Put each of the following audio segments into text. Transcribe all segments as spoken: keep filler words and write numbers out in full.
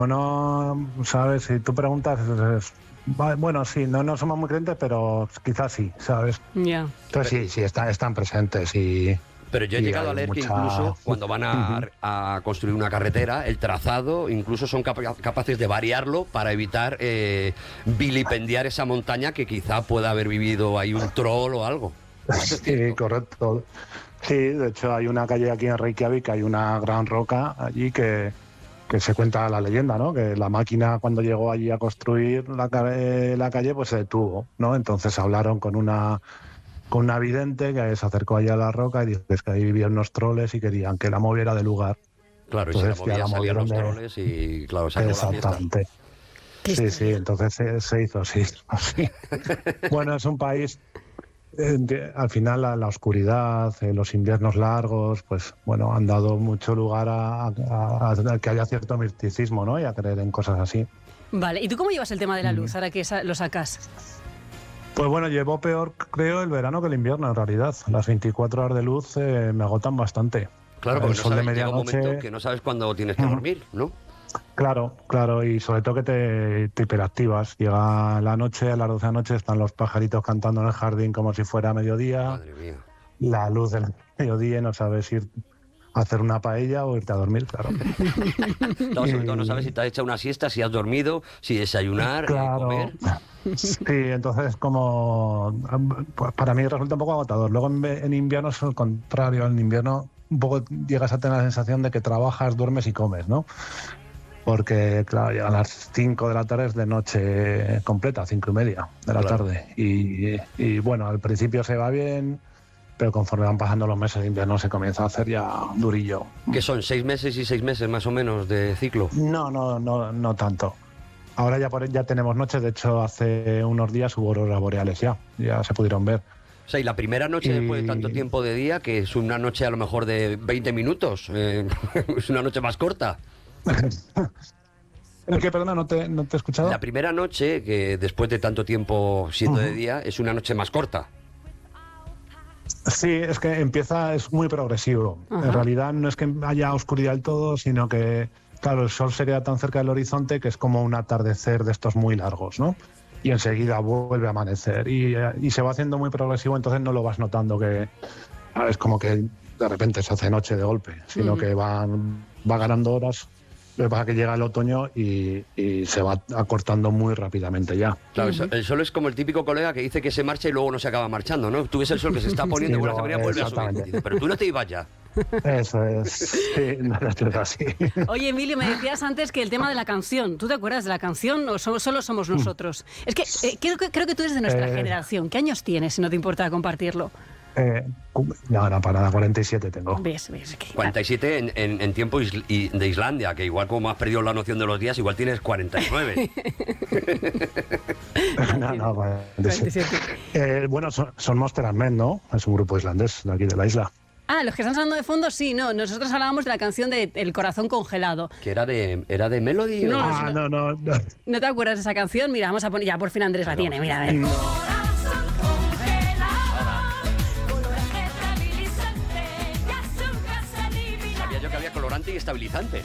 no, sabes, si tú preguntas, es, bueno, sí, no, no somos muy creyentes, pero quizás sí, ¿sabes? Ya. Yeah. Entonces sí, sí, están, están presentes y... Pero yo he llegado a leer mucha... que incluso cuando van a, uh-huh. a construir una carretera, el trazado, incluso son capa- capaces de variarlo para evitar eh, vilipendiar esa montaña que quizá pueda haber vivido ahí un troll o algo. Sí, correcto. Sí, de hecho hay una calle aquí en Reykjavik, hay una gran roca allí que, que se cuenta la leyenda, ¿no? Que la máquina cuando llegó allí a construir la, la calle pues se detuvo, ¿no? Entonces hablaron con una... con una vidente que se acercó allá a la roca y dijo que ahí vivían unos troles y querían que la moviera de lugar. Claro, entonces, y si la movían, salían los de... troles y claro, se acabó exactamente. La fiesta. Sí, sí, entonces se, se hizo así. así. Bueno, es un país, eh, al final la, la oscuridad, eh, los inviernos largos, pues bueno, han dado mucho lugar a, a, a que haya cierto misticismo, ¿no? Y a creer en cosas así. Vale, ¿y tú cómo llevas el tema de la luz, mm. ahora que sa- lo sacas? Pues bueno, llevo peor, creo, el verano que el invierno, en realidad. Las veinticuatro horas de luz eh, me agotan bastante. Claro, porque el sol no sabes, de medianoche... llega un momento que no sabes cuándo tienes que dormir, ¿no? Claro, claro, y sobre todo que te, te hiperactivas. Llega la noche, a las doce de la noche están los pajaritos cantando en el jardín como si fuera mediodía. Madre mía. La luz del mediodía y no sabes ir a hacer una paella o irte a dormir, claro. No, sobre todo no sabes si te has hecho una siesta, si has dormido, si desayunar, claro. comer... Sí, entonces como pues para mí resulta un poco agotador. Luego en, en invierno es el contrario. En invierno un poco llegas a tener la sensación de que trabajas, duermes y comes, ¿no? Porque claro, llegan las cinco de la tarde, es de noche completa, cinco y media de la claro. tarde. Y, y bueno, al principio se va bien, pero conforme van pasando los meses de invierno se comienza a hacer ya durillo. ¿Qué son? ¿Seis meses y seis meses más o menos de ciclo? No, no, no, no tanto. Ahora ya, por, ya tenemos noches, de hecho hace unos días hubo auroras boreales ya, ya se pudieron ver. O sea, y la primera noche y... después de tanto tiempo de día, que es una noche a lo mejor de veinte minutos, eh, es una noche más corta. ¿El qué, perdona, no te, no te he escuchado? La primera noche, que después de tanto tiempo siendo uh-huh. de día, es una noche más corta. Sí, es que empieza, es muy progresivo. Uh-huh. En realidad no es que haya oscuridad del todo, sino que... Claro, el sol se queda tan cerca del horizonte que es como un atardecer de estos muy largos, ¿no? Y enseguida vuelve a amanecer. Y, y se va haciendo muy progresivo, entonces no lo vas notando que es como que de repente se hace noche de golpe, sino mm. que va, va ganando horas. Lo que pasa es que llega el otoño y, y se va acortando muy rápidamente ya. Claro, uh-huh. el sol es como el típico colega que dice que se marcha y luego no se acaba marchando, ¿no? Tú ves el sol que se está poniendo y sí, no, vuelve a subir. Dice, pero tú no te ibas ya. Eso es, sí, no es así. Oye, Emilio, me decías antes que el tema de la canción, ¿tú te acuerdas de la canción o so, solo somos nosotros? Es que eh, creo, creo que tú eres de nuestra eh, generación. ¿Qué años tienes, si no te importa compartirlo? Eh, no, no, para nada, cuarenta y siete tengo. ¿Ves? ¿Ves? Que... cuarenta y siete en, en, en tiempo isl- y de Islandia, que igual como has perdido la noción de los días, igual tienes cuarenta y nueve. no, no, cuarenta y siete. Eh, bueno, son, son Monster and Men, ¿no? Es un grupo islandés de aquí de la isla. Ah, los que están sonando de fondo, sí, no. Nosotros hablábamos de la canción de El corazón congelado. ¿Que era de, era de Melody? No, o... ah, no, no, no. ¿No te acuerdas de esa canción? Mira, vamos a poner... Ya, por fin Andrés la tiene, mira, a ver. No. Sabía yo que había colorante y estabilizante.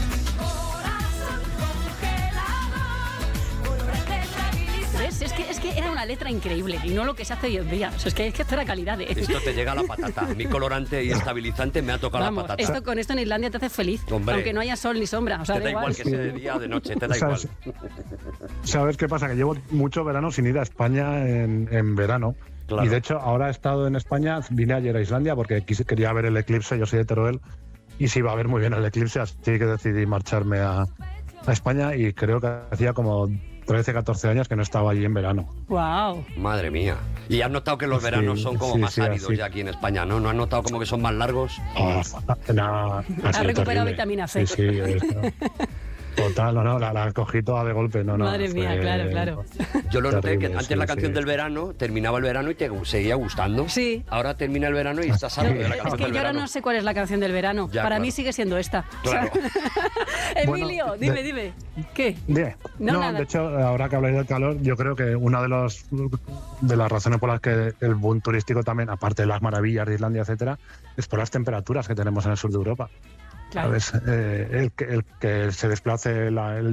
¿Ves? Es que, es que era una letra increíble y no lo que se hace hoy en día. O sea, es que, es que esto era calidad. ¿eh? Esto te llega a la patata. Mi colorante y estabilizante me ha tocado Vamos, la patata. Esto, con esto en Islandia te hace feliz. Hombre, aunque no haya sol ni sombra. O sea, te da igual, igual que sea de día o de noche, te da igual. ¿Sabes qué pasa? Que llevo mucho verano sin ir a España en, en verano. Claro. Y de hecho, ahora he estado en España, vine ayer a Islandia porque quise, quería ver el eclipse, yo soy de Teruel, y se iba a ver muy bien el eclipse, así que decidí marcharme a, a España y creo que hacía como trece, catorce años que no estaba allí en verano. ¡Wow! Madre mía. ¿Y has notado que los veranos sí, son como sí, más sí, áridos sí. ya aquí en España, no? ¿No has notado como que son más largos? Oh, no, ha recuperado vitamina C. Sí, sí. Es, no. Total, no, no, la, la cogí toda de golpe, no, no. Madre mía, fue... claro, claro. Yo lo noté terrible, que antes sí, la canción sí. del verano, terminaba el verano y te seguía gustando. Sí. Ahora termina el verano y estás harto de la canción Es que del yo ahora verano. no sé cuál es la canción del verano. Ya, Para claro. mí sigue siendo esta. Claro. O sea, Emilio, bueno, dime, de... dime. ¿Qué? Dime. No, no nada. De hecho, ahora que habláis del calor, yo creo que una de los de las razones por las que el boom turístico también, aparte de las maravillas de Islandia, etcétera, es por las temperaturas que tenemos en el sur de Europa. Claro. ¿Sabes? Eh, el, que, el que se desplace la, el